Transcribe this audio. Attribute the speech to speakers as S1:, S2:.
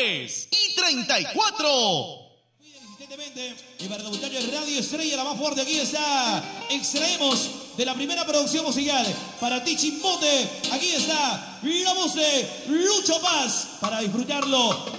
S1: 3:34.
S2: Y para debutar en Radio Estrella, la más fuerte, aquí está. Extraemos de la primera producción musical para ti, Chimbote. Aquí está la voz de Lucho Paz para disfrutarlo